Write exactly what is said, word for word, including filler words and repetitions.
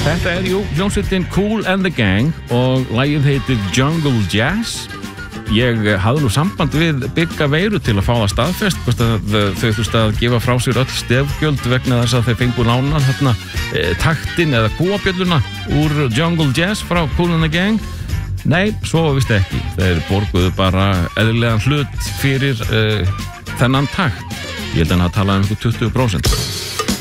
Þetta er jú hljómsveitin Kool and the Gang og lagið heitir Jungle Jazz. Ég hafði nú samband við Bigga Veiru til að fá það staðfest, hvort að þau þurftu að gefa frá sér öll stefgjöld vegna þess að þeir fengu lánan þarna e, taktin eða kúabjölluna úr Jungle Jazz frá Kool and the Gang. Nei, svo vist ekki. Þeir borguðu bara eðlilegan hlut fyrir e, þennan takt. Ég held að hann hafa talað um einhver tuttugu prósent.